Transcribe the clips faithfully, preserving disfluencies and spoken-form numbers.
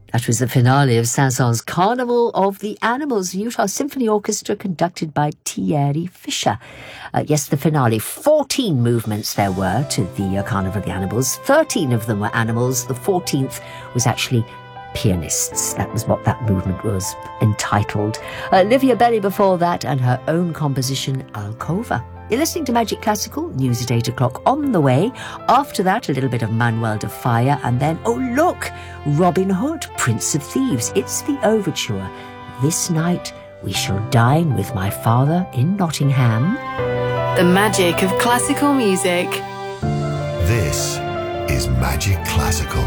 That was the finale of Saint-Saëns' Carnival of the Animals, Utah Symphony Orchestra, conducted by Thierry Fischer. Uh, yes, the finale. fourteen movements there were to the uh, Carnival of the Animals. thirteen of them were animals. The fourteenth was actually pianists. That was what that movement was entitled. Uh, Livia Belli before that, and her own composition, Alcova. You're listening to Magic Classical, news at eight o'clock on the way. After that, a little bit of Manuel de Falla, and then, oh look, Robin Hood, Prince of Thieves. It's the overture. This night, we shall dine with my father in Nottingham. The magic of classical music. This is Magic Classical.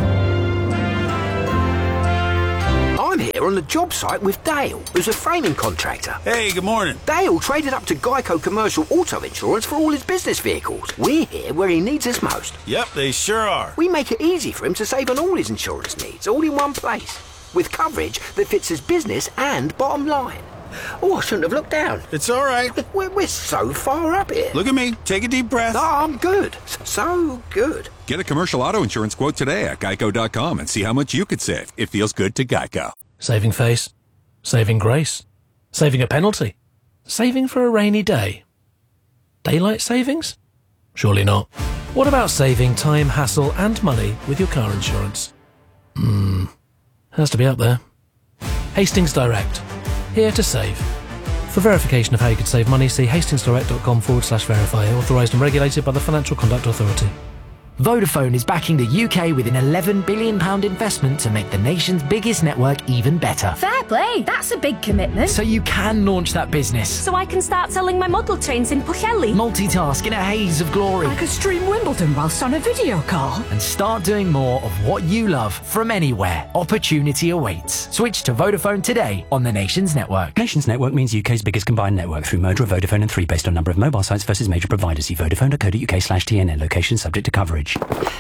I'm here on the job site with Dale, who's a framing contractor. Hey, good morning. Dale traded up to Geico Commercial Auto Insurance for all his business vehicles. We're here where he needs us most. Yep, they sure are. We make it easy for him to save on all his insurance needs, all in one place, with coverage that fits his business and bottom line. Oh, I shouldn't have looked down. It's all right. We're, we're so far up here. Look at me. Take a deep breath. Oh, I'm good. So good. Get a commercial auto insurance quote today at geico dot com and see how much you could save. It feels good to Geico. Saving face, saving grace, saving a penalty, saving for a rainy day. Daylight savings? Surely not. What about saving time, hassle and money with your car insurance? Hmm, has to be up there. Hastings Direct, here to save. For verification of how you could save money, see hastingsdirect.com forward slash verify, authorised and regulated by the Financial Conduct Authority. Vodafone is backing the U K with an eleven billion pounds investment to make the nation's biggest network even better. Fair play, that's a big commitment. So you can launch that business. So I can start selling my model trains in Pwllheli. Multitask in a haze of glory. I could stream Wimbledon whilst on a video call. And start doing more of what you love from anywhere. Opportunity awaits. Switch to Vodafone today on the Nations Network. Nations Network means U K's biggest combined network through merger of Vodafone and three based on number of mobile sites versus major providers. See vodafone dot co dot uk slash T N N. Location subject to coverage.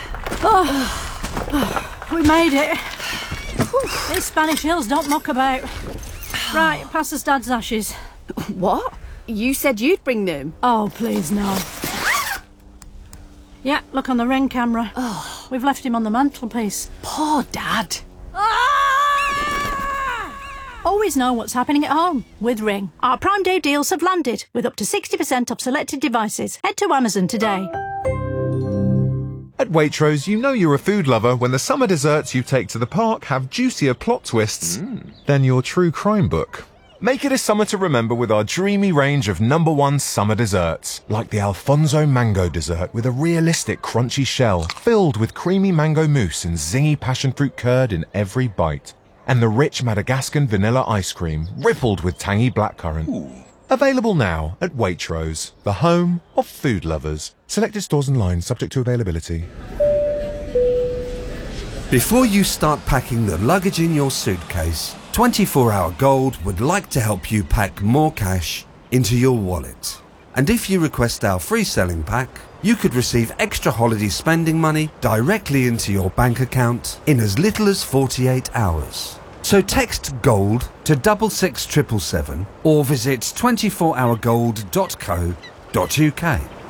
Oh, we made it. These Spanish hills don't muck about. Right, pass us Dad's ashes. What? You said you'd bring them. Oh, please, no. Yeah, look on the ring camera. Oh. We've left him on the mantelpiece. Poor Dad. Ah! Always know what's happening at home with Ring. Our Prime Day deals have landed with up to sixty percent off selected devices. Head to Amazon today. At Waitrose, you know you're a food lover when the summer desserts you take to the park have juicier plot twists mm. than your true crime book. Make it a summer to remember with our dreamy range of number one summer desserts, like the Alfonso mango dessert with a realistic crunchy shell filled with creamy mango mousse and zingy passion fruit curd in every bite, and the rich Madagascan vanilla ice cream rippled with tangy blackcurrant. Ooh. Available now at Waitrose, the home of food lovers. Selected stores and lines subject to availability. Before you start packing the luggage in your suitcase, twenty-four hour Gold would like to help you pack more cash into your wallet. And if you request our free selling pack, you could receive extra holiday spending money directly into your bank account in as little as forty-eight hours. So text GOLD to double six triple seven or visit twenty-four hour gold dot co dot uk.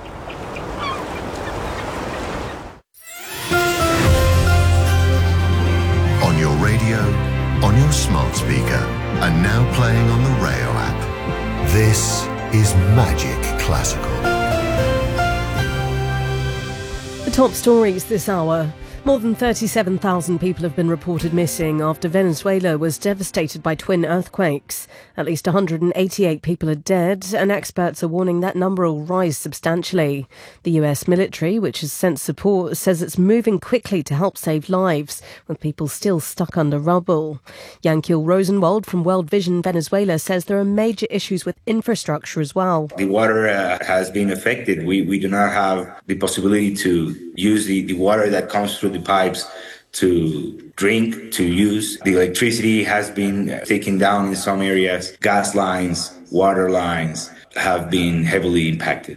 On your radio, on your smart speaker, and now playing on the Rayo app. This is Magic Classical. The top stories this hour. More than thirty-seven thousand people have been reported missing after Venezuela was devastated by twin earthquakes. At least one hundred eighty-eight people are dead, and experts are warning that number will rise substantially. The U S military, which has sent support, says it's moving quickly to help save lives, with people still stuck under rubble. Yankiel Rosenwald from World Vision Venezuela says there are major issues with infrastructure as well. The water uh, has been affected. We, we do not have the possibility to use the, the water that comes through the pipes to drink, to use. The electricity has been taken down in some areas. Gas lines, water lines have been heavily impacted.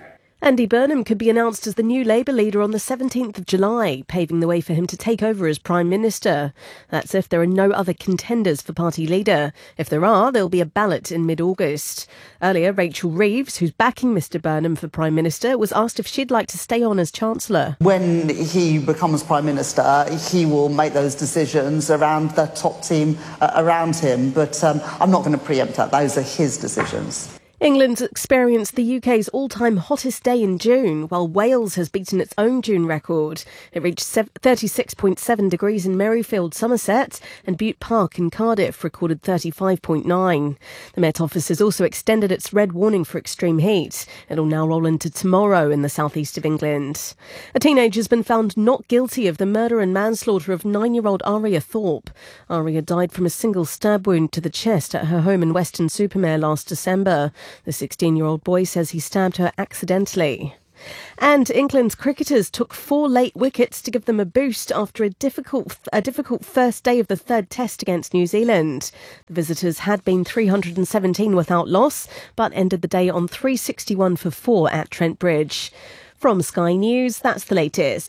Andy Burnham could be announced as the new Labour leader on the seventeenth of July, paving the way for him to take over as Prime Minister. That's if there are no other contenders for party leader. If there are, there'll be a ballot in mid-August. Earlier, Rachel Reeves, who's backing Mister Burnham for Prime Minister, was asked if she'd like to stay on as Chancellor. When he becomes Prime Minister, he will make those decisions around the top team uh, around him, but um, I'm not going to preempt that. Those are his decisions. England experienced the U K's all-time hottest day in June, while Wales has beaten its own June record. It reached thirty-six point seven degrees in Merrifield, Somerset, and Butte Park in Cardiff recorded thirty-five point nine. The Met Office has also extended its red warning for extreme heat. It'll now roll into tomorrow in the southeast of England. A teenager has been found not guilty of the murder and manslaughter of nine-year-old Aria Thorpe. Aria died from a single stab wound to the chest at her home in Weston-super-Mare last December. The sixteen-year-old boy says he stabbed her accidentally. And England's cricketers took four late wickets to give them a boost after a difficult a difficult first day of the third test against New Zealand. The visitors had been three hundred seventeen without loss, but ended the day on three sixty-one for four at Trent Bridge. From Sky News, that's the latest.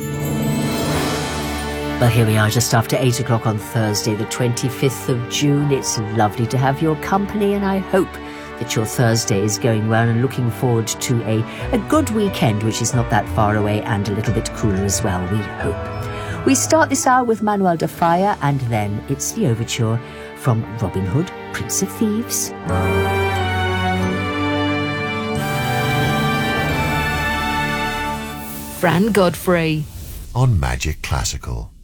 Well, here we are just after eight o'clock on Thursday, the twenty-fifth of June. It's lovely to have your company, and I hope that your Thursday is going well, and looking forward to a, a good weekend, which is not that far away, and a little bit cooler as well, we hope. We start this hour with Manuel de Falla, and then it's the overture from Robin Hood, Prince of Thieves. Fran Godfrey on Magic Classical.